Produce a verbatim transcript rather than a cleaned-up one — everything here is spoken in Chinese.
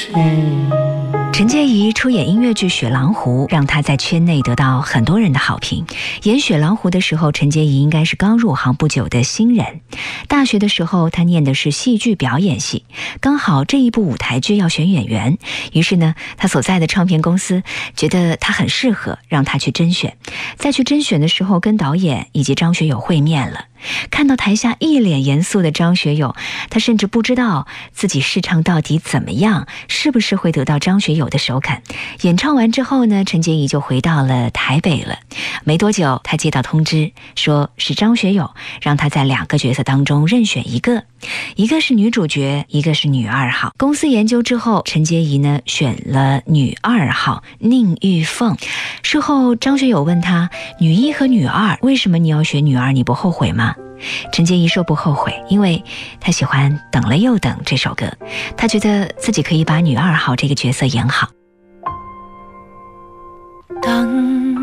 陈洁仪出演音乐剧《雪狼湖》，让她在圈内得到很多人的好评。演《雪狼湖》的时候，陈洁仪应该是刚入行不久的新人。大学的时候，她念的是戏剧表演系，刚好这一部舞台剧要选演员，于是呢，她所在的唱片公司觉得她很适合，让她去甄选。在去甄选的时候，跟导演以及张学友会面了。看到台下一脸严肃的张学友，他甚至不知道自己试唱到底怎么样，是不是会得到张学友的首肯。演唱完之后呢，陈洁仪就回到了台北了。没多久，他接到通知，说是张学友让他在两个角色当中任选一个，一个是女主角，一个是女二号。公司研究之后，陈洁仪呢选了女二号宁玉凤。事后张学友问他，女一和女二，为什么你要选女二，你不后悔吗？陈洁仪说不后悔，因为她喜欢《等了又等》这首歌，她觉得自己可以把女二号这个角色演好。 等